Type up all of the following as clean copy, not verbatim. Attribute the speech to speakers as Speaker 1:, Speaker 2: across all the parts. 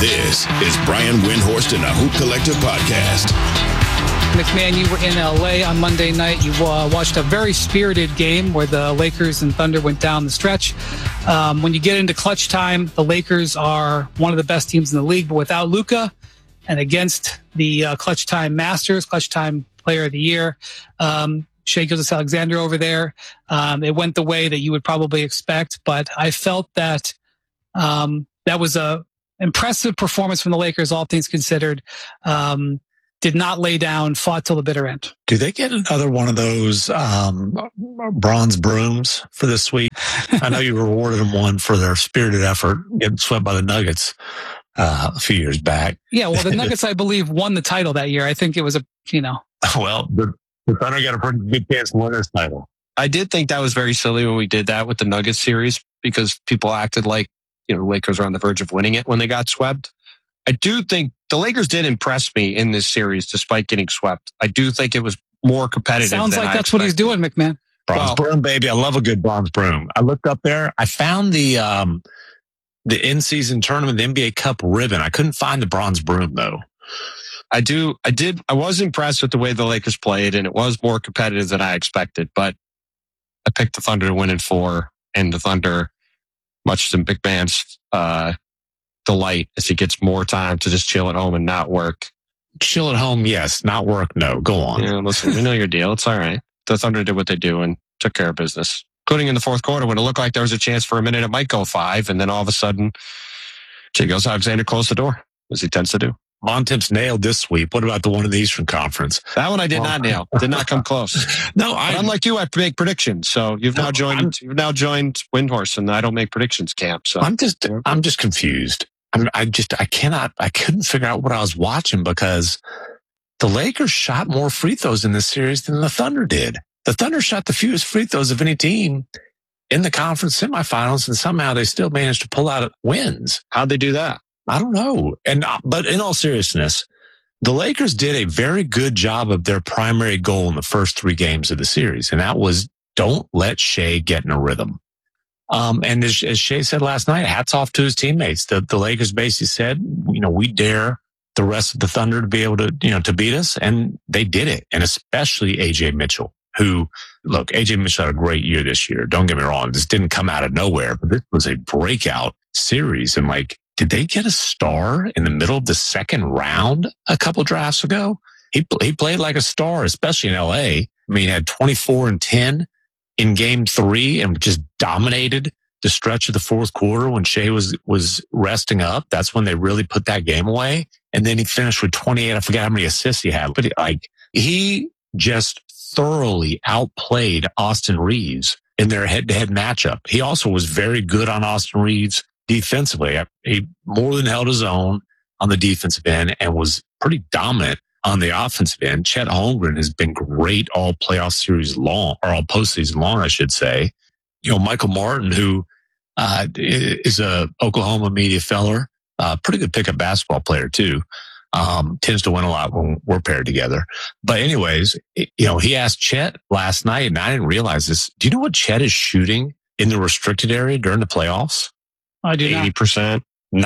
Speaker 1: This is Brian Windhorst and the Hoop Collective Podcast.
Speaker 2: McMahon, you were in LA on Monday night. You watched a very spirited game where the Lakers and Thunder went down the stretch. When you get into clutch time, the Lakers are one of the best teams in the league, but without Luka and against the clutch time masters, clutch time player of the year, Shai Gilgeous-Alexander over there, it went the way that you would probably expect, but I felt that that was a impressive performance from the Lakers, all things considered. Did not lay down, fought till the bitter end.
Speaker 3: Do they get another one of those bronze brooms for this week? I know you rewarded them one for their spirited effort getting swept by the Nuggets a few years back.
Speaker 2: Yeah, well, the Nuggets, I believe, won the title that year. I think it was
Speaker 3: Well, the Thunder got a pretty good chance to win this title.
Speaker 4: I did think that was very silly when we did that with the Nuggets series because people acted like, the Lakers are on the verge of winning it when they got swept. I do think the Lakers did impress me in this series despite getting swept. I do think it was more competitive.
Speaker 2: Sounds like that's what he's doing, McMahon.
Speaker 3: Bronze broom, baby. I love a good bronze broom. I looked up there. I found the in-season tournament, the NBA Cup ribbon. I couldn't find the bronze broom, though.
Speaker 4: I was impressed with the way the Lakers played, and it was more competitive than I expected, but I picked the Thunder to win in 4, and the Thunder, much to McMahon's delight, as he gets more time to just chill at home and not work.
Speaker 3: Chill at home, yes. Not work, no. Go on.
Speaker 4: Yeah, listen, we know your deal. It's all right. The Thunder did what they do and took care of business, including in the fourth quarter when it looked like there was a chance for a minute it might go 5, and then all of a sudden, Shai Gilgeous-Alexander closed the door, as he tends to do.
Speaker 3: Bontemps nailed this sweep. What about the one in the Eastern Conference?
Speaker 4: That one I did not nail. Did not come close.
Speaker 3: No,
Speaker 4: unlike you, I make predictions. So you've now joined Windhorst, and I don't make predictions camp. So
Speaker 3: I'm just confused. I couldn't figure out what I was watching because the Lakers shot more free throws in this series than the Thunder did. The Thunder shot the fewest free throws of any team in the conference semifinals, and somehow they still managed to pull out wins.
Speaker 4: How'd they do that?
Speaker 3: I don't know. But in all seriousness, the Lakers did a very good job of their primary goal in the first 3 games of the series. And that was don't let Shai get in a rhythm. And as Shai said last night, hats off to his teammates. The Lakers basically said, we dare the rest of the Thunder to be able to, to beat us. And they did it. And especially AJ Mitchell, who, look, AJ Mitchell had a great year this year. Don't get me wrong. This didn't come out of nowhere, but this was a breakout series. And did they get a star in the middle of the second round a couple drafts ago? He played like a star, especially in LA. I mean, he had 24 and 10 in game 3 and just dominated the stretch of the fourth quarter when Shai was resting up. That's when they really put that game away. And then he finished with 28. I forget how many assists he had, but he just thoroughly outplayed Austin Reeves in their head-to-head matchup. He also was very good on Austin Reeves defensively. He more than held his own on the defensive end and was pretty dominant on the offensive end. Chet Holmgren has been great all playoff series long, or all postseason long, I should say. Michael Martin, who is a Oklahoma media feller, pretty good pickup basketball player too. Tends to win a lot when we're paired together. But anyways, he asked Chet last night, and I didn't realize this. Do you know what Chet is shooting in the restricted area during the playoffs?
Speaker 2: I do
Speaker 4: 80%.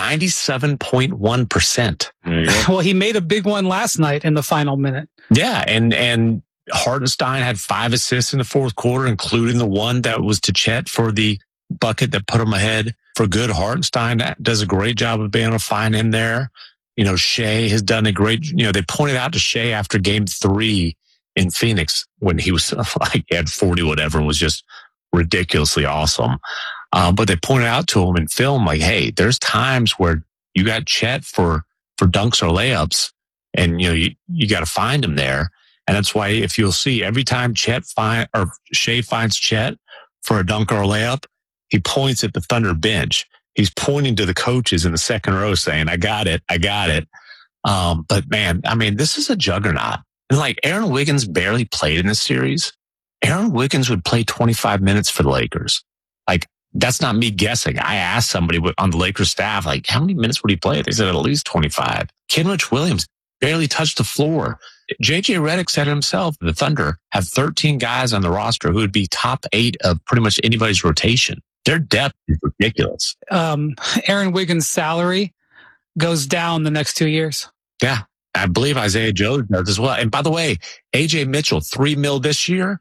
Speaker 3: 97.1%.
Speaker 2: Well, he made a big one last night in the final minute.
Speaker 3: Yeah, and Hartenstein had 5 assists in the fourth quarter, including the one that was to Chet for the bucket that put him ahead for good. Hartenstein does a great job of being able to find him there. Shai has done a great, they pointed out to Shai after game 3 in Phoenix when he was he had 40 whatever and was just ridiculously awesome. But they pointed out to him in film, hey, there's times where you got Chet for dunks or layups, and you got to find him there. And that's why if you'll see every time Shai finds Chet for a dunk or a layup, he points at the Thunder bench. He's pointing to the coaches in the second row saying, I got it. But man, this is a juggernaut. And Aaron Wiggins barely played in this series. Aaron Wiggins would play 25 minutes for the Lakers. That's not me guessing. I asked somebody on the Lakers staff, how many minutes would he play? They said at least 25. Kenrich Williams barely touched the floor. JJ Redick said himself, the Thunder have 13 guys on the roster who would be top 8 of pretty much anybody's rotation. Their depth is ridiculous.
Speaker 2: Aaron Wiggins' salary goes down the next 2 years.
Speaker 3: Yeah. I believe Isaiah Joe does as well. And by the way, AJ Mitchell, $3 million this year.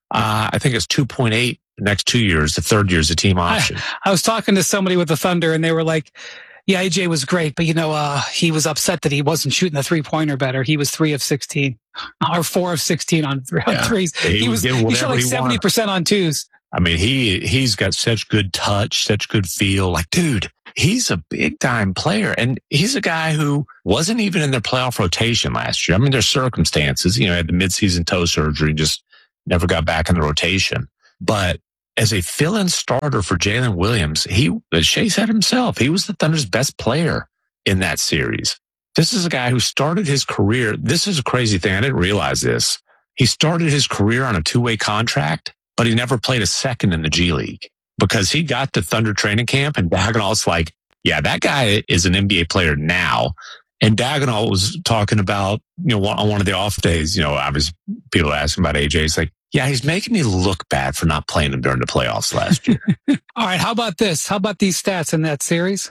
Speaker 3: I think it's 2.8 the next 2 years. The third year is a team option.
Speaker 2: I was talking to somebody with the Thunder and they were like, yeah, AJ was great, but he was upset that he wasn't shooting the 3-pointer better. He was 3 of 16 or 4 of 16 on threes. He shot like 70% on twos.
Speaker 3: I mean, he's got such good touch, such good feel. Like, dude, he's a big time player. And he's a guy who wasn't even in their playoff rotation last year. I mean, there's circumstances, had the midseason toe surgery, just never got back in the rotation. But as a fill-in starter for Jalen Williams, Shea said himself, he was the Thunder's best player in that series. This is a guy who started his career. This is a crazy thing. I didn't realize this. He started his career on a 2-way contract, but he never played a second in the G League because he got to Thunder training camp and Daigneault's like, yeah, that guy is an NBA player now. And Daigneault was talking about, on one of the off days, obviously people asking about AJ. He's like, yeah, he's making me look bad for not playing him during the playoffs last year.
Speaker 2: All right. How about this? How about these stats in that series?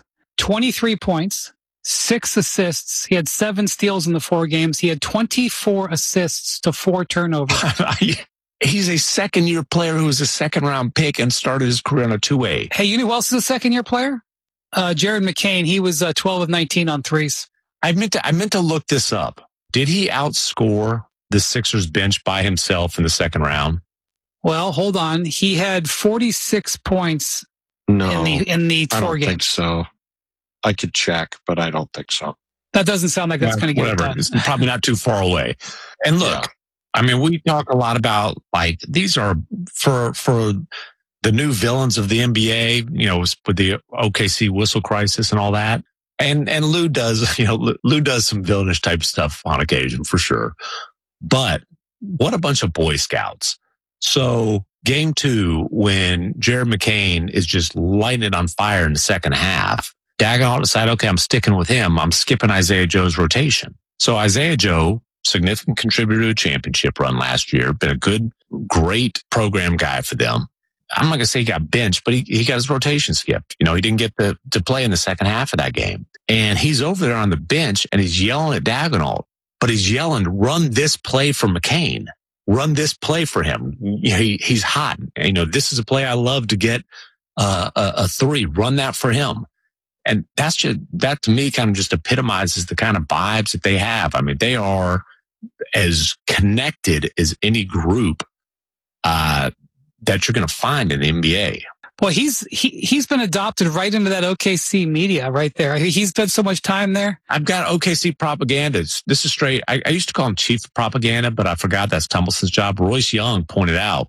Speaker 2: 23 points, 6 assists. He had 7 steals in the 4 games. He had 24 assists to 4 turnovers.
Speaker 3: He's a second-year player who was a second-round pick and started his career on a 2-way.
Speaker 2: Hey, you know who else is a second-year player? Jared McCain. He was 12 of 19 on threes.
Speaker 3: I meant to look this up. Did he outscore the Sixers bench by himself in the second round?
Speaker 2: Well, hold on. He had 46 points in the 4 games.
Speaker 4: I don't think so. I could check, but I don't think so.
Speaker 2: That doesn't sound like that's going to get it done.
Speaker 3: It's probably not too far away. And look, I mean, we talk a lot about these are for the new villains of the NBA, with the OKC whistle crisis and all that. And Lou does, Lou does some villainish type stuff on occasion for sure. But what a bunch of Boy Scouts. So game 2, when Jared McCain is just lighting it on fire in the second half, Daigneault decided, okay, I'm sticking with him. I'm skipping Isaiah Joe's rotation. So Isaiah Joe, significant contributor to a championship run last year, been a great program guy for them. I'm not going to say he got benched, but he got his rotation skipped. He didn't get to play in the second half of that game. And he's over there on the bench and he's yelling at Daigneault. But he's yelling, run this play for McCain. Run this play for him. He's hot. This is a play I love to get a 3. Run that for him. And that to me kind of just epitomizes the kind of vibes that they have. I mean, they are as connected as any group that you're going to find in the NBA.
Speaker 2: Well, he's been adopted right into that OKC media right there. He's spent so much time there.
Speaker 3: I've got OKC propaganda. This is straight. I used to call him chief of propaganda, but I forgot that's Tumbleson's job. Royce Young pointed out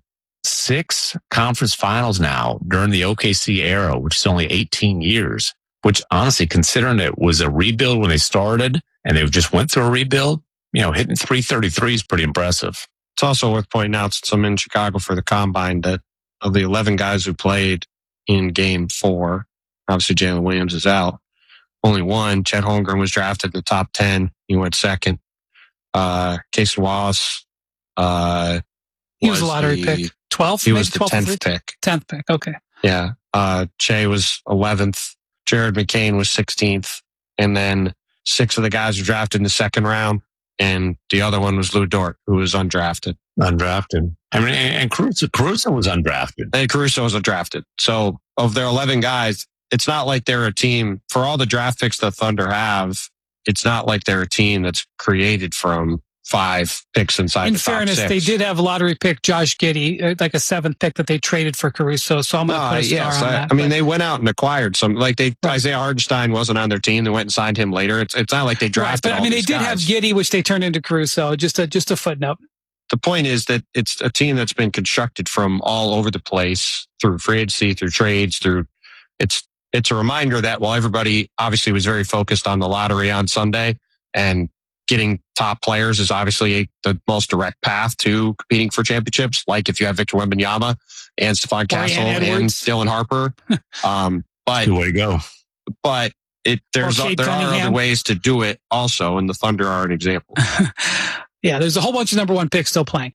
Speaker 3: 6 conference finals now during the OKC era, which is only 18 years, which honestly, considering it was a rebuild when they started and they just went through a rebuild, hitting 333 is pretty impressive.
Speaker 4: It's also worth pointing out, since I'm in Chicago for the Combine, that of the 11 guys who played in game 4, obviously Jalen Williams is out. Only one, Chet Holmgren, was drafted in the top 10. He went second. Casey Wallace,
Speaker 2: he was a lottery pick. 12th?
Speaker 4: He was the 10th pick.
Speaker 2: 10th pick, okay.
Speaker 4: Yeah. Shea was 11th. Jared McCain was 16th. And then 6 of the guys were drafted in the second round. And the other one was Lou Dort, who was undrafted.
Speaker 3: I mean, and Caruso was undrafted.
Speaker 4: And Caruso was undrafted. So of their 11 guys, it's not like they're a team, for all the draft picks the Thunder have, it's not like they're a team that's created from 5 picks inside the top 6. In fairness,
Speaker 2: they did have lottery pick Josh Giddey, like a 7th pick that they traded for Caruso. So I'm going to put a star on that.
Speaker 4: I mean, they went out and acquired some. Isaiah Hartenstein wasn't on their team. They went and signed him later. It's not like they drafted.
Speaker 2: Right, but they did have Giddey, which they turned into Caruso. Just a footnote.
Speaker 4: The point is that it's a team that's been constructed from all over the place through free agency, through trades, it's a reminder that while everybody obviously was very focused on the lottery on Sunday, and getting top players is obviously the most direct path to competing for championships. Like if you have Victor Wembanyama and Stephon Castle and Dylan Harper. But
Speaker 3: good way to go.
Speaker 4: But there are other ways to do it also, and the Thunder are an example.
Speaker 2: Yeah, there's a whole bunch of number 1 picks still playing.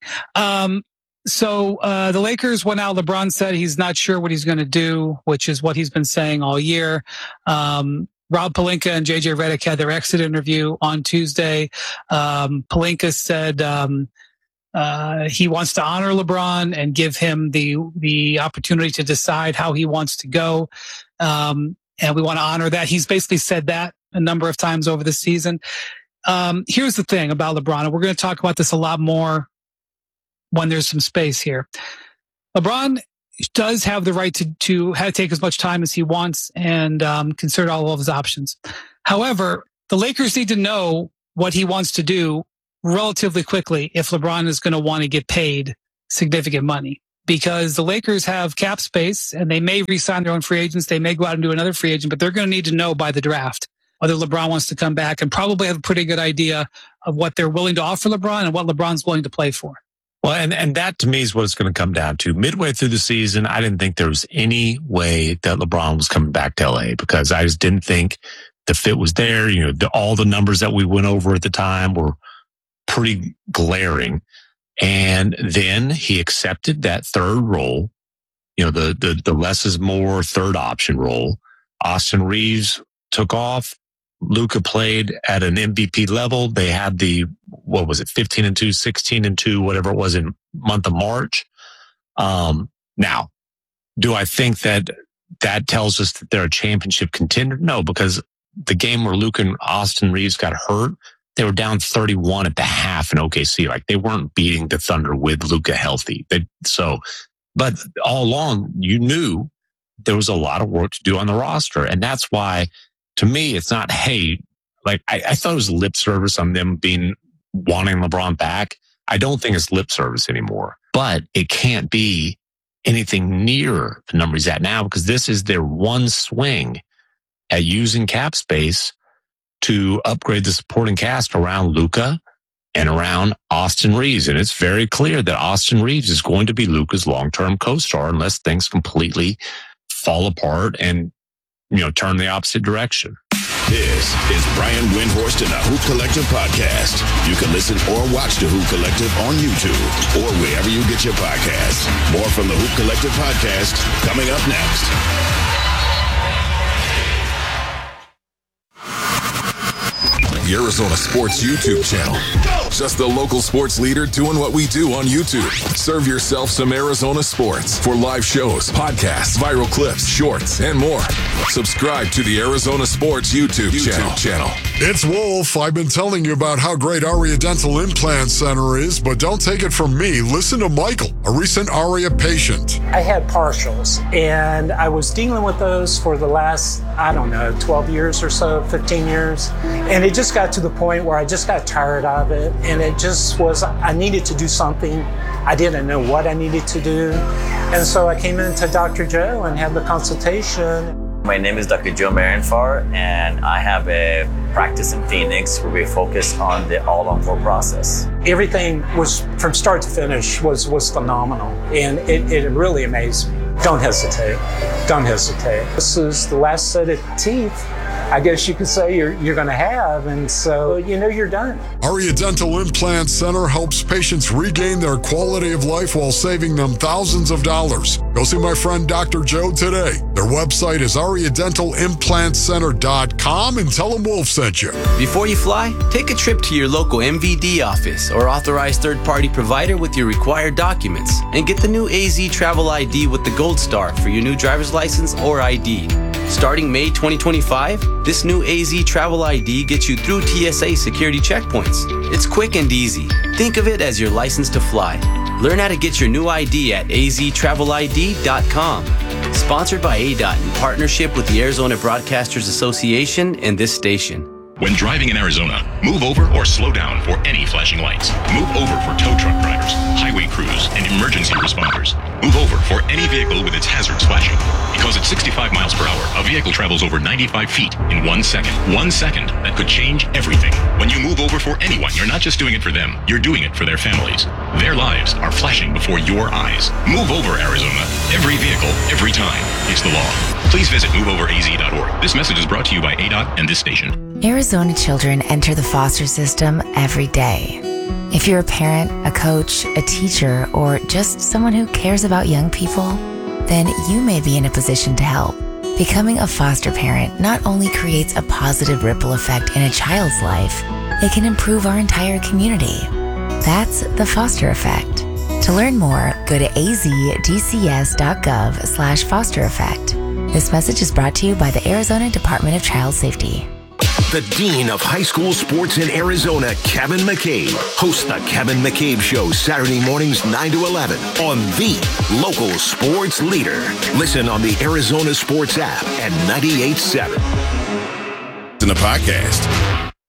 Speaker 2: So the Lakers went out. LeBron said he's not sure what he's going to do, which is what he's been saying all year. Rob Pelinka and JJ Redick had their exit interview on Tuesday. Pelinka said he wants to honor LeBron and give him the opportunity to decide how he wants to go. And we want to honor that. He's basically said that a number of times over the season. Here's the thing about LeBron, and we're going to talk about this a lot more when there's some space here. LeBron does have the right to take as much time as he wants and consider all of his options. However, the Lakers need to know what he wants to do relatively quickly if LeBron is going to want to get paid significant money, because the Lakers have cap space and they may re-sign their own free agents. They may go out and do another free agent, but they're going to need to know by the draft whether LeBron wants to come back and probably have a pretty good idea of what they're willing to offer LeBron and what LeBron's willing to play for.
Speaker 3: Well, and that to me is what it's going to come down to. Midway through the season, I didn't think there was any way that LeBron was coming back to LA, because I just didn't think the fit was there. You know, all the numbers that we went over at the time were pretty glaring. And then he accepted that third role, you know, the less is more third option role. Austin Reeves took off. Luka played at an MVP level. They had 15-2, 16-2, whatever it was in month of March. Now, do I think that tells us that they're a championship contender? No, because the game where Luka and Austin Reeves got hurt, they were down 31 at the half in OKC. Like, they weren't beating the Thunder with Luka healthy. But all along, you knew there was a lot of work to do on the roster. And that's why, to me, it's not, hey, like, I thought it was lip service on them wanting LeBron back. I don't think it's lip service anymore, but it can't be anything near the number he's at now, because this is their one swing at using cap space to upgrade the supporting cast around Luka and around Austin Reeves. And it's very clear that Austin Reeves is going to be Luka's long-term co-star unless things completely fall apart and, you know, turn the opposite direction.
Speaker 1: This is Brian Windhorst and the Hoop Collective podcast. You can listen or watch the Hoop Collective on YouTube or wherever you get your podcasts. More from the Hoop Collective podcast coming up next. The Arizona Sports YouTube channel. Just the local sports leader doing what we do on YouTube. Serve yourself some Arizona sports for live shows, podcasts, viral clips, shorts, and more. Subscribe to the Arizona Sports YouTube channel.
Speaker 5: It's Wolf. I've been telling you about how great Aria Dental Implant Center is, but don't take it from me. Listen to Michael, a recent Aria patient.
Speaker 6: I had partials, and I was dealing with those for the last, 12 years or so, 15 years. And it just got to the point where I just got tired of it. And it just was, I needed to do something. I didn't know what I needed to do. And so I came into Dr. Joe and had the consultation.
Speaker 7: My name is Dr. Joe Marinfar, and I have a practice in Phoenix where we focus on the all-on-4 process.
Speaker 6: Everything was, from start to finish, was phenomenal. And it really amazed me. Don't hesitate. Don't hesitate. This is the last set of teeth, I guess you could say, you're going to have, and so you're done.
Speaker 5: Aria Dental Implant Center helps patients regain their quality of life while saving them thousands of dollars. Go see my friend Dr. Joe today. Their website is ariadentalimplantcenter.com, and tell them Wolf sent you.
Speaker 8: Before you fly, take a trip to your local MVD office or authorized third-party provider with your required documents, and get the new AZ Travel ID with the Gold Star for your new driver's license or ID. Starting May 2025, this new AZ Travel ID gets you through TSA security checkpoints. It's quick and easy. Think of it as your license to fly. Learn how to get your new ID at aztravelid.com. Sponsored by ADOT in partnership with the Arizona Broadcasters Association and this station.
Speaker 9: When driving in Arizona, move over or slow down for any flashing lights. Move over for tow truck drivers, highway crews, and emergency responders. Move over for any vehicle with its hazards flashing. Because at 65 miles per hour, a vehicle travels over 95 feet in 1 second. 1 second that could change everything. When you move over for anyone, you're not just doing it for them, you're doing it for their families. Their lives are flashing before your eyes. Move over, Arizona. Every vehicle, every time. It's the law. Please visit moveoveraz.org. This message is brought to you by ADOT and this station.
Speaker 10: Arizona children enter the foster system every day. If you're a parent, a coach, a teacher, or just someone who cares about young people, then you may be in a position to help. Becoming a foster parent not only creates a positive ripple effect in a child's life, it can improve our entire community. That's the foster effect. To learn more, go to azdcs.gov/foster effect. This message is brought to you by the Arizona Department of Child Safety.
Speaker 11: The Dean of High School Sports in Arizona, Kevin McCabe, hosts the Kevin McCabe Show Saturday mornings 9 to 11 on the local sports leader. Listen on the Arizona Sports app at 98.7.
Speaker 1: In the podcast.